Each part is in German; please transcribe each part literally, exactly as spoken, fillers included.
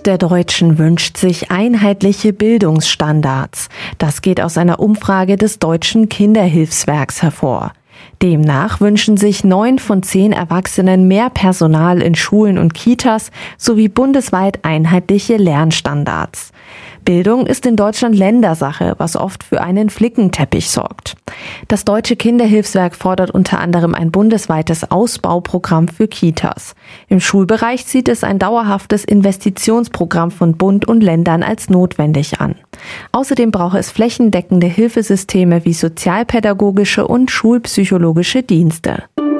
der Deutschen wünscht sich einheitliche Bildungsstandards. Das geht aus einer Umfrage des Deutschen Kinderhilfswerks hervor. Demnach wünschen sich neun von zehn Erwachsenen mehr Personal in Schulen und Kitas sowie bundesweit einheitliche Lernstandards. Bildung ist in Deutschland Ländersache, was oft für einen Flickenteppich sorgt. Das Deutsche Kinderhilfswerk fordert unter anderem ein bundesweites Ausbauprogramm für Kitas. Im Schulbereich sieht es ein dauerhaftes Investitionsprogramm von Bund und Ländern als notwendig an. Außerdem brauche es flächendeckende Hilfesysteme wie sozialpädagogische und schulpsychologische Dienste.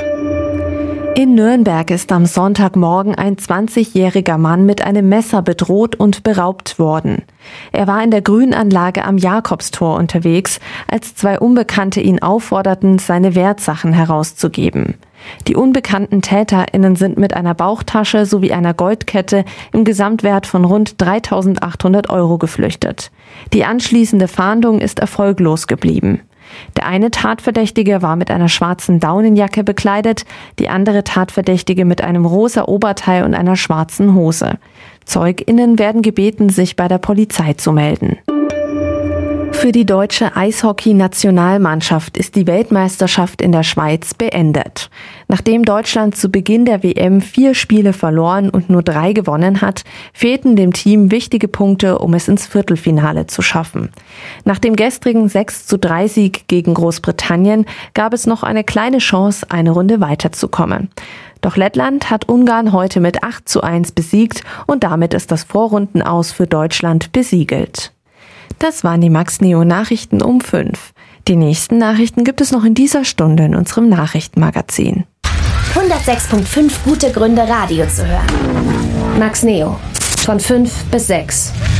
In Nürnberg ist am Sonntagmorgen ein zwanzigjähriger Mann mit einem Messer bedroht und beraubt worden. Er war in der Grünanlage am Jakobstor unterwegs, als zwei Unbekannte ihn aufforderten, seine Wertsachen herauszugeben. Die unbekannten TäterInnen sind mit einer Bauchtasche sowie einer Goldkette im Gesamtwert von rund dreitausendachthundert Euro geflüchtet. Die anschließende Fahndung ist erfolglos geblieben. Der eine Tatverdächtige war mit einer schwarzen Daunenjacke bekleidet, die andere Tatverdächtige mit einem rosa Oberteil und einer schwarzen Hose. ZeugInnen werden gebeten, sich bei der Polizei zu melden. Für die deutsche Eishockey-Nationalmannschaft ist die Weltmeisterschaft in der Schweiz beendet. Nachdem Deutschland zu Beginn der W M vier Spiele verloren und nur drei gewonnen hat, fehlten dem Team wichtige Punkte, um es ins Viertelfinale zu schaffen. Nach dem gestrigen sechs zu drei Sieg gegen Großbritannien gab es noch eine kleine Chance, eine Runde weiterzukommen. Doch Lettland hat Ungarn heute mit acht zu eins besiegt und damit ist das Vorrundenaus für Deutschland besiegelt. Das waren die MaxNeo-Nachrichten um fünf. Die nächsten Nachrichten gibt es noch in dieser Stunde in unserem Nachrichtenmagazin. hundertsechs Komma fünf gute Gründe, Radio zu hören. MaxNeo. Von fünf bis sechs.